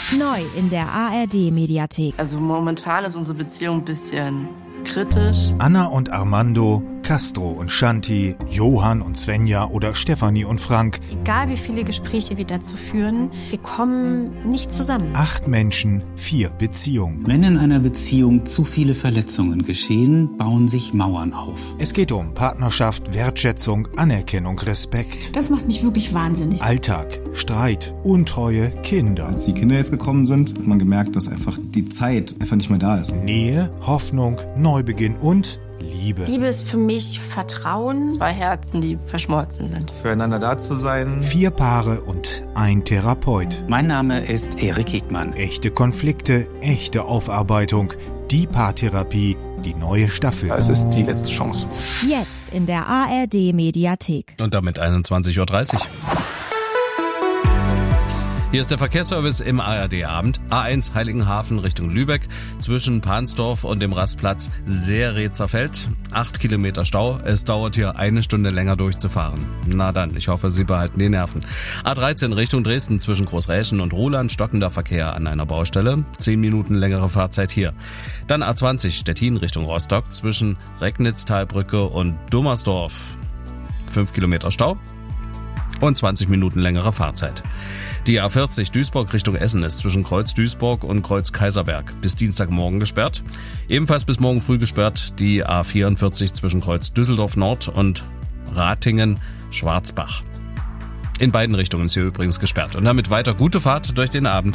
Neu in der ARD-Mediathek. Also momentan ist unsere Beziehung ein bisschen kritisch. Anna und Armando, Castro und Shanti, Johann und Svenja oder Stefanie und Frank. Egal wie viele Gespräche wir dazu führen, wir kommen nicht zusammen. 8 Menschen, 4 Beziehungen. Wenn in einer Beziehung zu viele Verletzungen geschehen, bauen sich Mauern auf. Es geht um Partnerschaft, Wertschätzung, Anerkennung, Respekt. Das macht mich wirklich wahnsinnig. Alltag, Streit, Untreue, Kinder. Als die Kinder jetzt gekommen sind, hat man gemerkt, dass einfach die Zeit einfach nicht mehr da ist. Nähe, Hoffnung, Neubeginn und Liebe. Liebe ist für mich Vertrauen. 2 Herzen, die verschmolzen sind. Füreinander da zu sein. 4 Paare und ein Therapeut. Mein Name ist Erik Hegmann. Echte Konflikte, echte Aufarbeitung. Die Paartherapie, die neue Staffel. Es ist die letzte Chance. Jetzt in der ARD-Mediathek. Und damit 21:30 Uhr. Hier ist der Verkehrsservice im ARD-Abend. A1 Heiligenhafen Richtung Lübeck, zwischen Pansdorf und dem Rastplatz Seerezerfeld. 8 Kilometer Stau. Es dauert hier 1 Stunde länger durchzufahren. Na dann, ich hoffe, Sie behalten die Nerven. A13 Richtung Dresden, zwischen Großräschen und Ruhland, stockender Verkehr an einer Baustelle. 10 Minuten längere Fahrzeit hier. Dann A20 Stettin Richtung Rostock, zwischen Recknitztalbrücke und Dummersdorf. 5 Kilometer Stau und 20 Minuten längere Fahrzeit. Die A40 Duisburg Richtung Essen ist zwischen Kreuz Duisburg und Kreuz Kaiserberg bis Dienstagmorgen gesperrt. Ebenfalls bis morgen früh gesperrt die A44 zwischen Kreuz Düsseldorf Nord und Ratingen-Schwarzbach. In beiden Richtungen ist hier übrigens gesperrt. Und damit weiter gute Fahrt durch den Abend.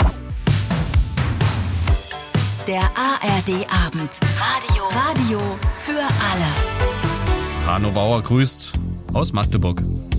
Der ARD-Abend. Radio für alle. Hanno Bauer grüßt aus Magdeburg.